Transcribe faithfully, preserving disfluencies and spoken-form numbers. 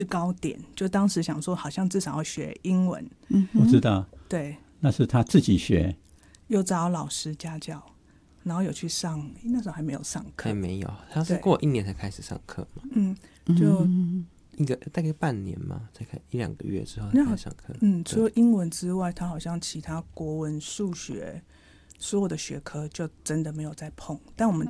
高点，就当时想说好像至少要学英文。 嗯，我知道， 对， 那是他自己学， 有找老师家教，然后有去上，那时候还没有上课， 还没有，他是过一年才开始上课嘛。 嗯，就一个大概半年嘛，才开一两个月之后才开始上课。 嗯，除了英文之外，他好像其他国文、数学所有的学科就真的没有再碰，但我们